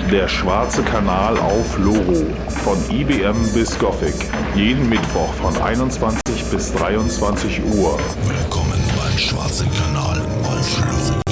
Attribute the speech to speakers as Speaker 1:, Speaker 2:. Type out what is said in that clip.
Speaker 1: Der Schwarze Kanal auf Loro. Von IBM bis Gothic. Jeden Mittwoch von 21 bis 23 Uhr.
Speaker 2: Willkommen beim Schwarzen Kanal auf Loro.